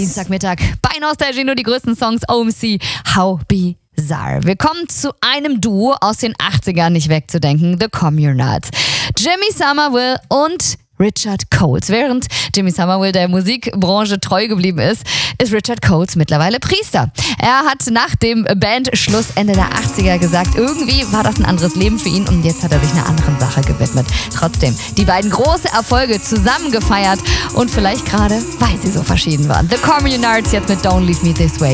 Dienstagmittag bei Nostalgie nur die größten Songs. OMC, How Bizarre. Wir kommen zu einem Duo aus den 80ern nicht wegzudenken, The Communards. Jimmy Somerville und Richard Coles. Während Jimmy Somerville der Musikbranche treu geblieben ist, ist Richard Coles mittlerweile Priester. Er hat nach dem Bandschluss Ende der 80er gesagt, irgendwie war das ein anderes Leben für ihn und jetzt hat er sich einer anderen Sache gewidmet. Trotzdem, die beiden große Erfolge zusammen gefeiert und vielleicht gerade, weil sie so verschieden waren. The Communards jetzt mit Don't Leave Me This Way.